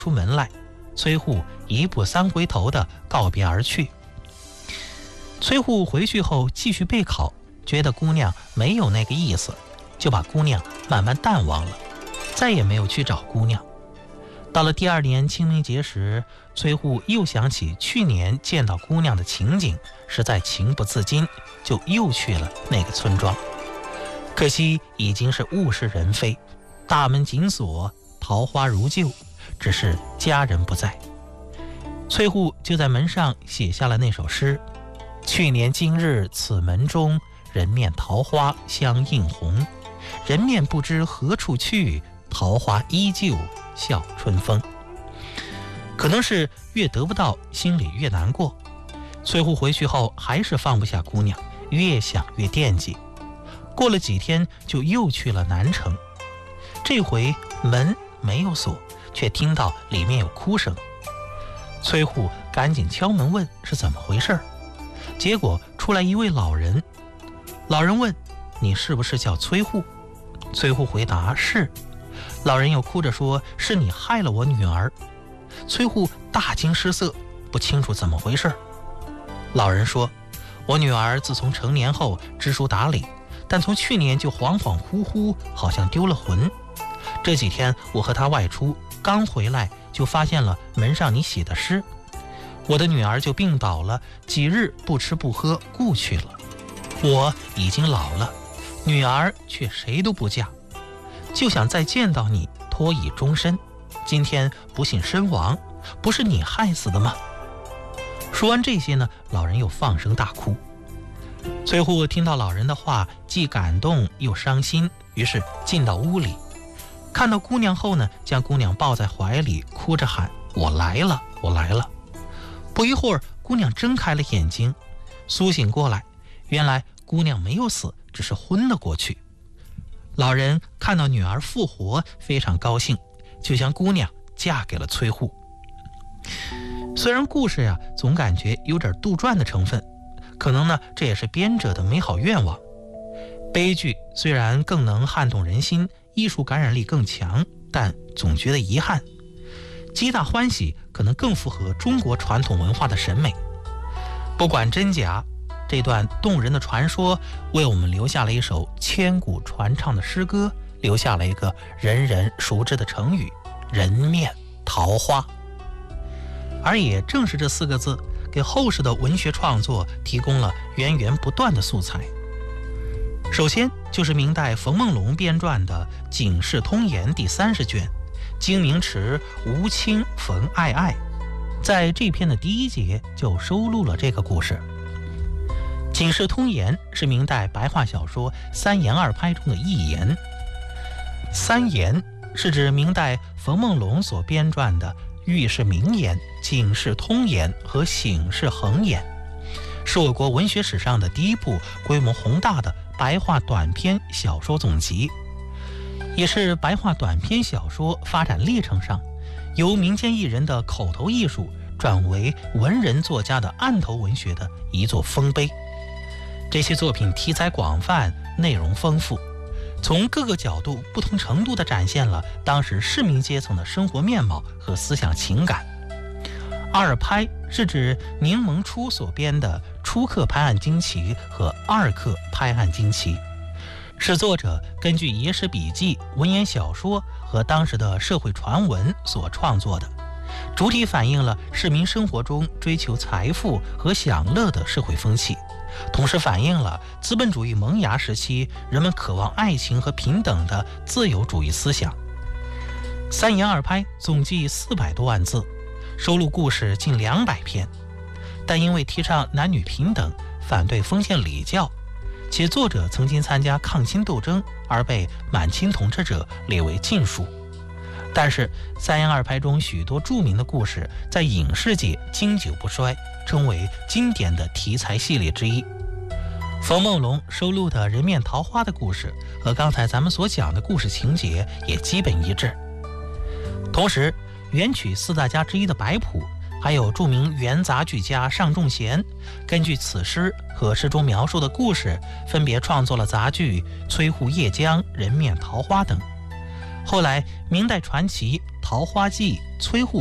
出门来，崔护一步三回头的告别而去。崔护回去后继续备考，觉得姑娘没有那个意思，就把姑娘慢慢淡忘了，再也没有去找姑娘。到了第2年清明节时，崔护又想起去年见到姑娘的情景，实在情不自禁，就又去了那个村庄。可惜已经是物是人非，大门紧锁，桃花如旧，只是家人不在。崔护就在门上写下了那首诗：去年今日此门中，人面桃花相映红。人面不知何处去，桃花依旧笑春风。可能是越得不到，心里越难过。崔护回去后还是放不下姑娘，越想越惦记。过了几天，就又去了南城。这回门没有锁，却听到里面有哭声。崔护赶紧敲门问是怎么回事，结果出来一位老人。老人问：你是不是叫崔护？崔护回答：是。老人又哭着说：是你害了我女儿。崔护大惊失色，不清楚怎么回事。老人说：我女儿自从成年后知书达理，但从去年就恍恍惚惚，好像丢了魂。这几天我和她外出，刚回来就发现了门上你写的诗。我的女儿就病倒了，几日不吃不喝故去了。我已经老了，女儿却谁都不嫁，就想再见到你，托以终身。今天不幸身亡，不是你害死的吗？说完这些呢，老人又放声大哭。崔护听到老人的话，既感动又伤心，于是进到屋里，看到姑娘后呢，将姑娘抱在怀里，哭着喊：我来了，我来了。不一会儿，姑娘睁开了眼睛，苏醒过来，原来姑娘没有死，只是昏了过去。老人看到女儿复活，非常高兴，就将姑娘嫁给了崔护。虽然故事总感觉有点杜撰的成分，可能呢这也是编者的美好愿望。悲剧虽然更能撼动人心，艺术感染力更强，但总觉得遗憾。皆大欢喜可能更符合中国传统文化的审美。不管真假，这段动人的传说为我们留下了一首千古传唱的诗歌，留下了一个人人熟知的成语：人面桃花。而也正是这4个字，给后世的文学创作提供了源源不断的素材。首先就是明代冯梦龙编撰的《警世通言》第30卷，精明池吴清冯爱爱，在这篇的第1节就收录了这个故事。《警世通言》是明代白话小说三言二拍中的一言。三言是指明代冯梦龙所编撰的寓世名言、警世通言和醒世恒言，是我国文学史上的第一部规模宏大的白话短篇小说总集，也是白话短篇小说发展历程上由民间艺人的口头艺术转为文人作家的案头文学的一座丰碑。这些作品题材广泛，内容丰富，从各个角度不同程度地展现了当时市民阶层的生活面貌和思想情感。二拍是指柠檬初所编的初刻拍案惊奇和二刻拍案惊奇，是作者根据野史笔记、文言小说和当时的社会传闻所创作的，主体反映了市民生活中追求财富和享乐的社会风气，同时反映了资本主义萌芽时期人们渴望爱情和平等的自由主义思想。三言二拍总计400多万字，收录故事近200篇，但因为提倡男女平等，反对封建礼教，且作者曾经参加抗清斗争而被满清统治者列为禁书。但是三言二拍中许多著名的故事在影视界经久不衰，成为经典的题材系列之一。冯梦龙收录的人面桃花的故事和刚才咱们所讲的故事情节也基本一致。同时元曲4大家之一的白朴，还有著名元杂剧家尚仲贤，根据此诗和诗中描述的故事，分别创作了杂剧《崔护夜江》《人面桃花》等。后来明代传奇《桃桃花季，崔护